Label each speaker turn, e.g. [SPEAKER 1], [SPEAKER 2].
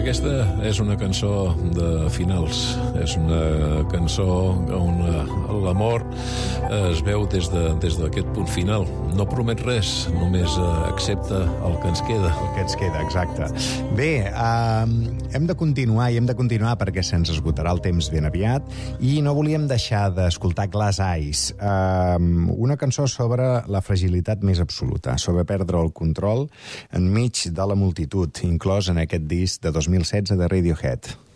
[SPEAKER 1] Aquesta és una cançó de finals. És una cançó on l'amor es veu des d'aquest punt final. No promet res, només accepta el que ens queda.
[SPEAKER 2] El que ens queda, exacte. Bé, hem de continuar perquè se'ns esgotarà el temps ben aviat i no volíem deixar d'escoltar Glass Eyes, una cançó sobre la fragilitat més absoluta, sobre perdre el control enmig de la multitud, inclòs en aquest disc de 2016 de Radiohead.